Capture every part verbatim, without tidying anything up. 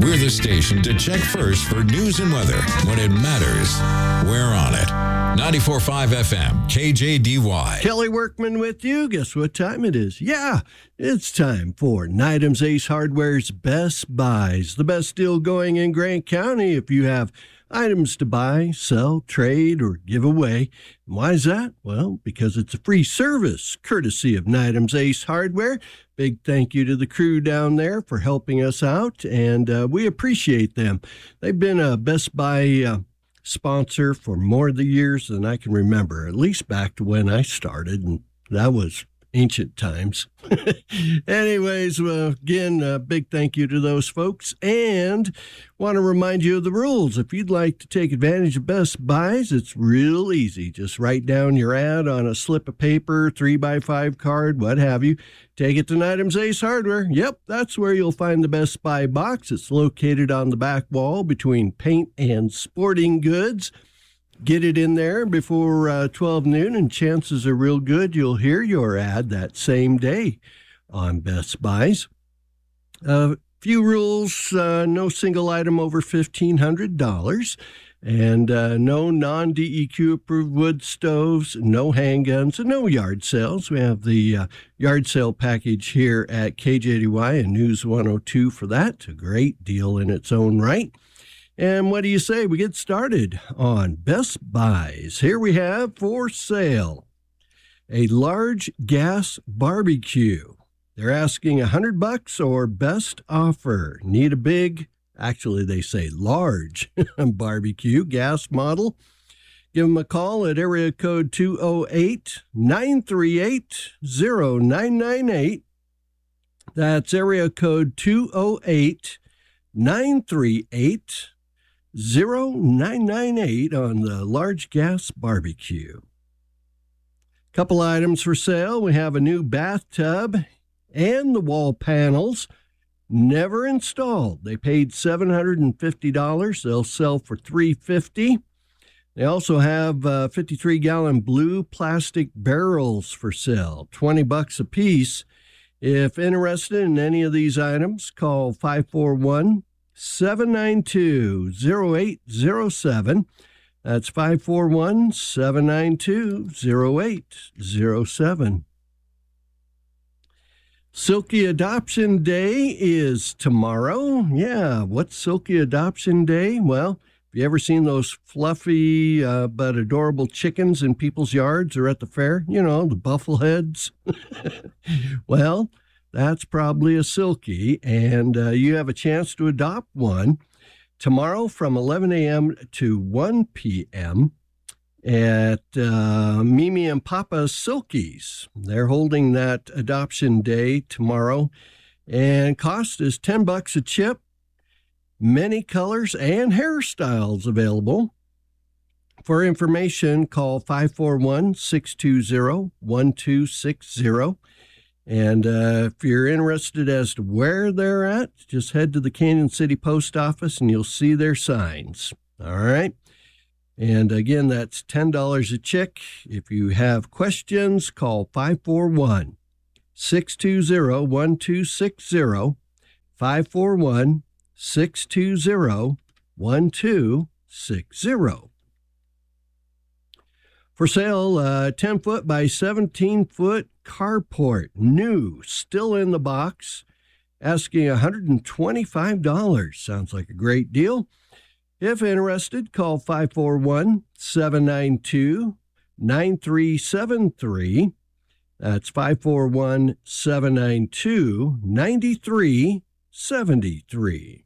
We're the station to check first for news and weather. When it matters, we're on it. ninety-four point five F M, K J D Y. Kelly Workman with you. Guess what time it is? Yeah, it's time for Nidam's Ace Hardware's Best Buys. The best deal going in Grant County if you have items to buy, sell, trade, or give away. Why is that? Well, because it's a free service, courtesy of Nidam's Ace Hardware. Big thank you to the crew down there for helping us out, and uh, we appreciate them. They've been a Best Buy uh, sponsor for more of the years than I can remember, at least back to when I started, and that was ancient times. Anyways, well, again, a big thank you to those folks, and want to remind you of the rules. If you'd like to take advantage of Best Buys, it's real easy. Just write down your ad on a slip of paper, three by five card, what have you. Take it to Nidam's Ace Hardware. Yep, that's where you'll find the Best Buy box. It's located on the back wall between paint and sporting goods. Get it in there before uh, twelve noon, and chances are real good you'll hear your ad that same day on Best Buys. A uh, few rules, uh, no single item over fifteen hundred dollars, and uh, no non-D E Q approved wood stoves, no handguns, and no yard sales. We have the uh, yard sale package here at K J D Y and News one oh two for that. A great deal in its own right. And what do you say? We get started on Best Buys. Here we have for sale a large gas barbecue. They're asking a hundred bucks or best offer. Need a big, actually they say large barbecue gas model. Give them a call at area code two oh eight, nine three eight, oh nine nine eight. That's area code two oh eight, nine three eight, oh nine nine eight on the large gas barbecue. Couple items for sale. We have a new bathtub and the wall panels, never installed. They paid seven hundred fifty dollars. They'll sell for three hundred fifty dollars. They also have uh, fifty-three gallon blue plastic barrels for sale, twenty bucks a piece. If interested in any of these items, call five four one, seven nine two, oh eight oh seven. That's five four one, seven nine two, oh eight oh seven. Silky Adoption Day is tomorrow. Yeah, what's Silky Adoption Day? Well, have you ever seen those fluffy uh, but adorable chickens in people's yards or at the fair? You know, the buffleheads. Well, that's probably a Silky, and uh, you have a chance to adopt one tomorrow from eleven a.m. to one p.m. at uh, Mimi and Papa Silkies. They're holding that adoption day tomorrow, and cost is ten bucks a chip. Many colors and hairstyles available. For information, call five four one, six two zero, one two six zero. And uh, if you're interested as to where they're at, just head to the Kansas City Post Office and you'll see their signs. All right. And again, that's ten dollars a chick. If you have questions, call five four one, six two zero, one two six zero, five four one, six two zero, one two six zero. For sale, uh, ten foot by seventeen foot carport, new, still in the box, asking one hundred twenty-five dollars. Sounds like a great deal. If interested, call five four one, seven nine two, nine three seven three. That's five four one, seven nine two, nine three seven three.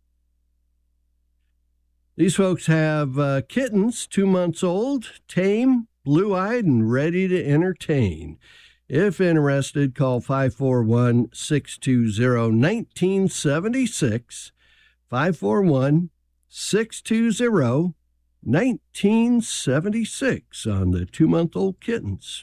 These folks have uh, kittens, two months old, tame, blue-eyed, and ready to entertain. If interested, call five four one, six two zero, one nine seven six, five four one, six two zero, one nine seven six on the two-month-old kittens.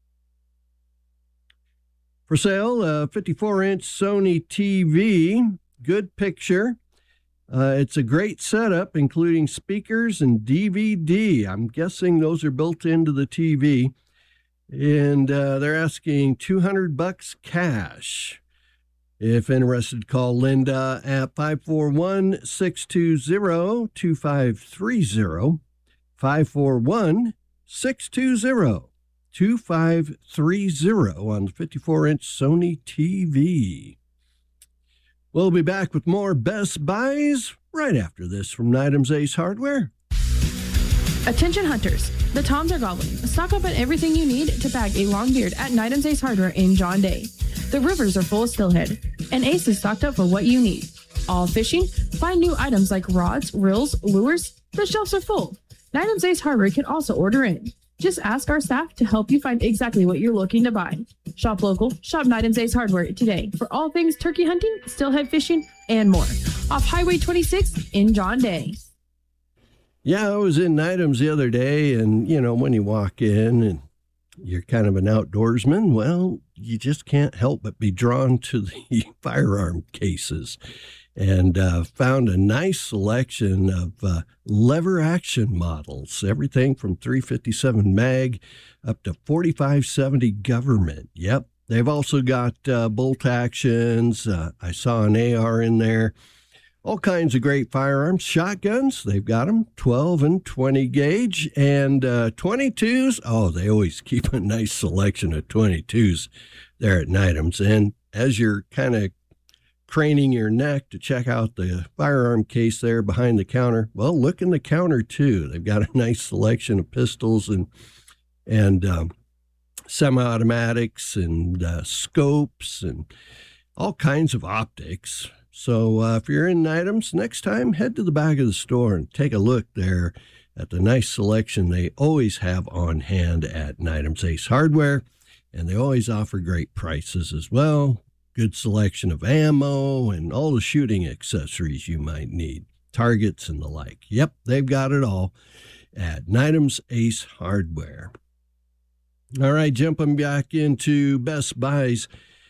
For sale, a fifty-four inch Sony T V, good picture. Uh, it's a great setup, including speakers and D V D. I'm guessing those are built into the T V. And uh, they're asking two hundred bucks cash. If interested, call Linda at five four one, six two zero, two five three zero, five four one, six two zero, two five three zero on the fifty-four inch Sony T V. We'll be back with more Best Buys right after this from Nidam's Ace Hardware. Attention hunters, the toms are gobbling. Stock up on everything you need to bag a long beard at Nidam's Ace Hardware in John Day. The rivers are full of steelhead, and Ace is stocked up for what you need. All fishing, find new items like rods, reels, lures. The shelves are full. Nidam's Ace Hardware can also order in. Just ask our staff to help you find exactly what you're looking to buy. Shop local, shop Nidam's Ace Hardware today for all things turkey hunting, steelhead fishing, and more. Off Highway twenty-six in John Day. Yeah, I was in Nidam's the other day, and, you know, when you walk in and you're kind of an outdoorsman, well, you just can't help but be drawn to the firearm cases, and uh, found a nice selection of uh, lever action models, everything from three fifty-seven mag up to forty-five seventy government. Yep. They've also got uh, bolt actions. Uh, I saw an A R in there. All kinds of great firearms, shotguns. They've got them twelve and twenty gauge, and uh, twenty-twos. Oh, they always keep a nice selection of twenty-twos there at Nidam's. And as you're kind of craning your neck to check out the firearm case there behind the counter, well, look in the counter too. They've got a nice selection of pistols and and um, semi-automatics and uh, scopes and all kinds of optics. So uh, if you're in Nidam's, next time, head to the back of the store and take a look there at the nice selection they always have on hand at Nidam's Ace Hardware. And they always offer great prices as well. Good selection of ammo and all the shooting accessories you might need, targets and the like. Yep, they've got it all at Nidam's Ace Hardware. All right, jumping back into Best Buys.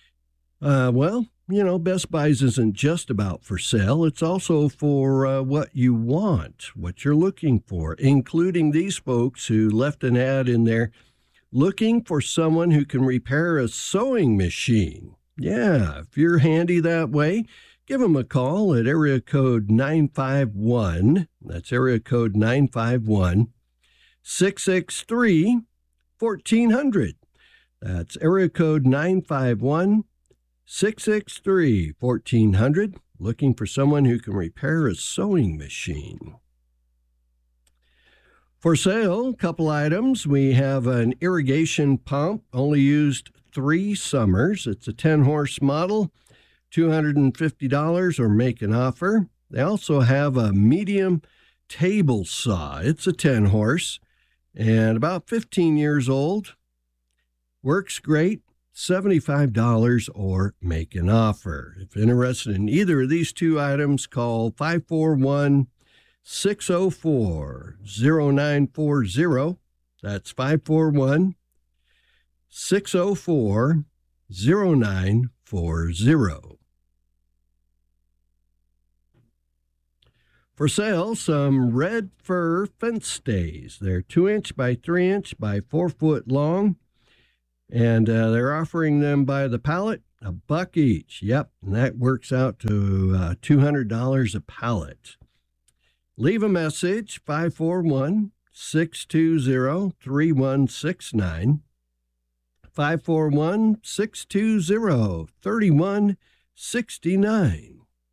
Uh, well, you know, Best Buys isn't just about for sale. It's also for uh, what you want, what you're looking for, including these folks who left an ad in there looking for someone who can repair a sewing machine. Yeah, if you're handy that way, give them a call at area code nine five one. That's area code nine five one, six six three, one four zero zero. That's area code nine five one, six six three, one four zero zero. Looking for someone who can repair a sewing machine. For sale, a couple items. We have an irrigation pump, only used three summers. It's a ten-horse model, two hundred fifty dollars or make an offer. They also have a medium table saw. It's a ten-horse and about fifteen years old. Works great, seventy-five dollars or make an offer. If interested in either of these two items, call five four one, six zero four, zero nine four zero. That's five four one, six zero four, zero nine four zero. For sale, some red fir fence stays. They're two inch by three inch by four foot long, and uh, they're offering them by the pallet, a buck each. Yep, and that works out to uh, two hundred dollars a pallet. Leave a message, five four one, six two zero, three one six nine, five four one, six two zero, three one six nine.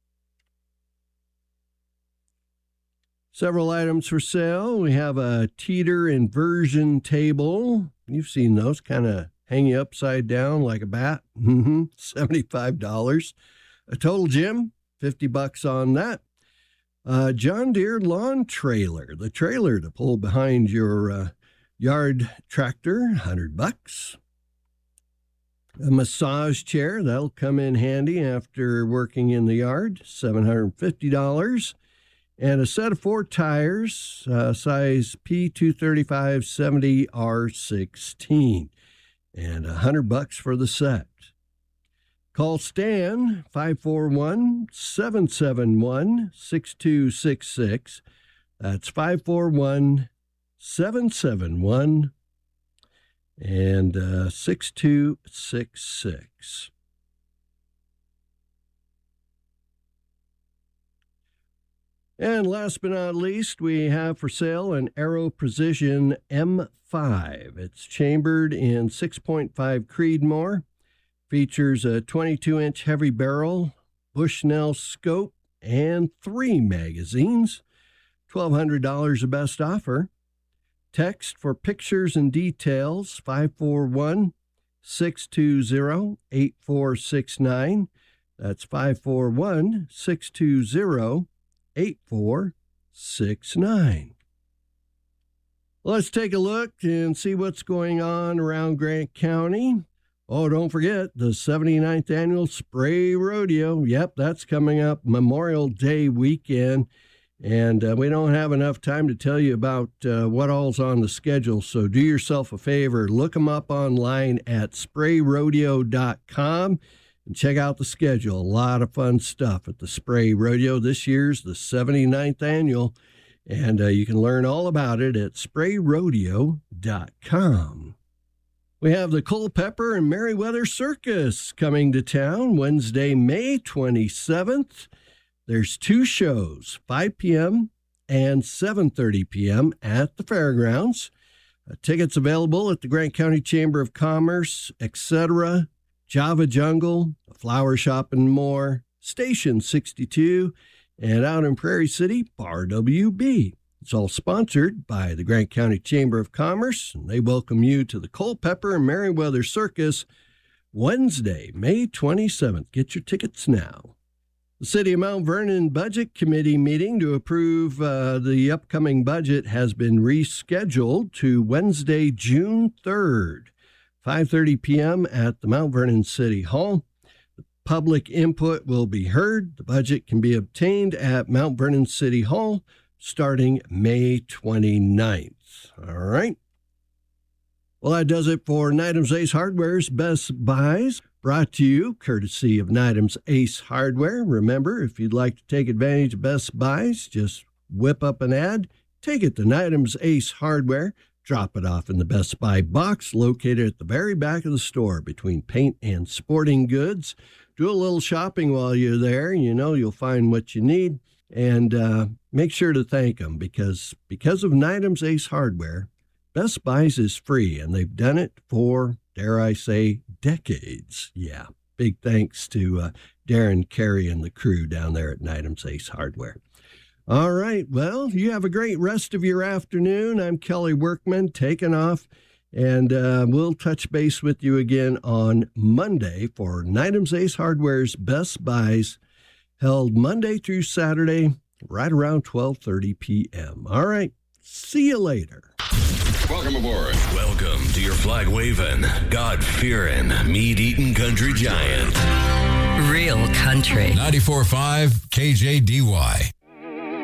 Several items for sale. We have a teeter inversion table. You've seen those, kind of hang you upside down like a bat. Mm-hmm. seventy-five dollars. A total gym, fifty bucks on that. Uh, John Deere lawn trailer, the trailer to pull behind your uh, yard tractor, one hundred bucks. A massage chair, that'll come in handy after working in the yard, seven hundred fifty dollars. And a set of four tires, uh, size P two thirty-five seventy R sixteen, and a hundred bucks for the set. Call Stan, five four one, seven seven one, six two six six. That's five four one, seven seven one, and uh, six two six six. And last but not least, we have for sale an Aero Precision M five. It's chambered in six point five Creedmoor, features a twenty-two inch heavy barrel, Bushnell scope, and three magazines. twelve hundred dollars a best offer. Text for pictures and details, five four one, six two zero, eight four six nine. That's five four one, six two zero, eight four six nine. Let's take a look and see what's going on around Grant County. Oh, don't forget the seventy-ninth Annual Spray Rodeo. Yep, that's coming up Memorial Day weekend. And uh, we don't have enough time to tell you about uh, what all's on the schedule, so do yourself a favor. Look them up online at spray rodeo dot com and check out the schedule. A lot of fun stuff at the Spray Rodeo. This year's the seventy-ninth Annual, and uh, you can learn all about it at spray rodeo dot com. We have the Culpeper and Merriweather Circus coming to town Wednesday, May twenty-seventh. There's two shows, five p.m. and seven thirty p.m. at the fairgrounds. Uh, tickets available at the Grant County Chamber of Commerce, et cetera, Java Jungle, the Flower Shop and more, Station sixty-two, and out in Prairie City, Bar W B. It's all sponsored by the Grant County Chamber of Commerce, and they welcome you to the Culpeper and Merriweather Circus Wednesday, May twenty-seventh. Get your tickets now. The City of Mount Vernon Budget Committee meeting to approve uh, the upcoming budget has been rescheduled to Wednesday, June third, five thirty p.m. at the Mount Vernon City Hall. The public input will be heard. The budget can be obtained at Mount Vernon City Hall starting May twenty-ninth. All right. Well, that does it for Nidham's Ace Hardware's Best Buys, brought to you courtesy of Nidham's Ace Hardware. Remember, if you'd like to take advantage of Best Buys, just whip up an ad, take it to Nidham's Ace Hardware, drop it off in the Best Buy box located at the very back of the store between paint and sporting goods. Do a little shopping while you're there. You know you'll find what you need. And uh, make sure to thank them because, because of Nidham's Ace Hardware, Best Buys is free, and they've done it for, dare I say, decades. Yeah, big thanks to uh, Darren Carey and the crew down there at Nidham's Ace Hardware. All right, well, you have a great rest of your afternoon. I'm Kelly Workman, taking off, and uh, we'll touch base with you again on Monday for Nidham's Ace Hardware's Best Buys, held Monday through Saturday, right around twelve thirty p.m. All right, see you later. Welcome aboard. Welcome to your flag-waving, God-fearing, meat-eating country giant. Real country. ninety-four point five K J D Y.